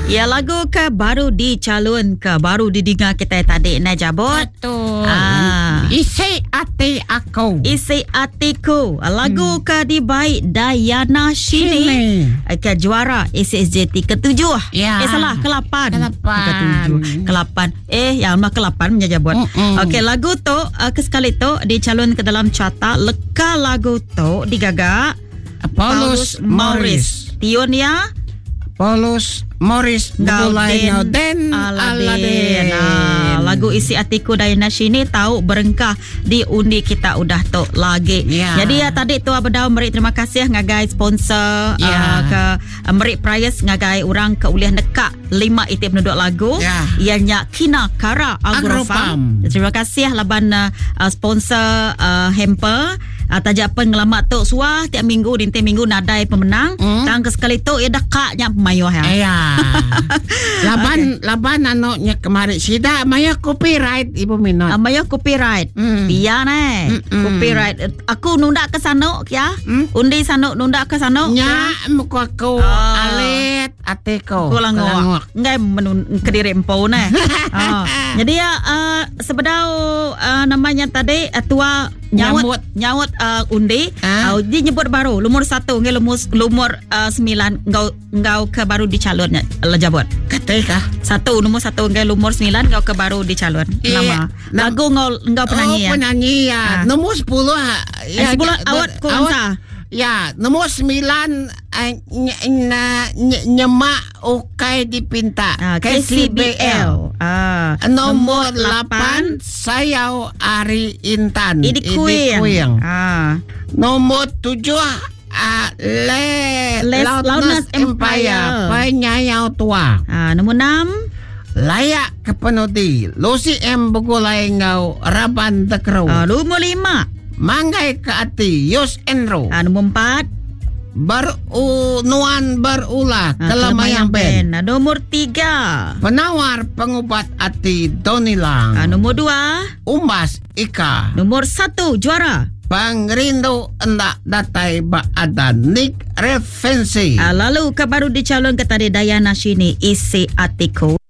Ya, lagu ke baru dicalon ke baru didengar kita tadi Najabot. Betul. Isi hati aku. Isi hatiku. Lagu ke dibaik Dayana Shini. Ke juara SSJT ke-7. Ya. Salah, ke-8. Ke-8. Ke-8. Yang mah ke-8 Najabot. Okey, lagu tu kesekali tu dicalon ke dalam carta. Leka lagu tu digagak Paulus Morris. Tion ya? Paulus Morris Ngauden Aladin. Lagu isi hatiku Dayana Shini tahu berengkah di undi kita udah tu lagi. Jadi tadi tu abadau merik terima kasih ngagai sponsor ke merik prize ngagai orang ke uliah nekak 5 itip penduduk lagu. Ianya Kina Kara Agrofarm. Terima kasih laban sponsor hamper. Tajak pengelamat tu suah tiap minggu dinti minggu nadai pemenang. Tang sekali tu ia dekaknya pemayo ya. Laban anaknya kemarin sida maya copyright Ibu Minot. Maya copyright. Biar copyright. Aku nunda ke sana ya. Undi sana nunda ke sana. Nya muka aku alit ateko. Kulangok. Ngai menun kediri empau ne. Jadi ya sebedau namanya tadi tua nyawut undi. Dia nyebut baru lumur 1 ngai lumur 9 ngau ke baru dicalonnya lejabot. Ketika 1 nomor 1 ngai lumur 9 ngau ke baru dicalon. Nama lagu ngau penyanyi ya. Penyanyi ya. Nomor 10 ya 10 awat kuasa. Ya, nomor 9 nyemak ukai dipinta KCBL. Nomor 8 sayau Ari Intan Idi Kuyang. Nomor 7 Loudness Empire penyayau tua. Nomor 6 layak kepenudi Lucy M Bugulai ngau Raban Tekro. Nomor 5 Manggai ke hati Yos Enro. Nomor 4 Nuan berulah Kelamayang Ben. Nomor 3 penawar pengubat hati Donilang. Nomor 2 Umbas Ika. Nomor 1 juara Pangrindu endak datai baadan Nick Revensi. Lalu ke baru dicalon ke tadi Dayana Shini isi hatiku.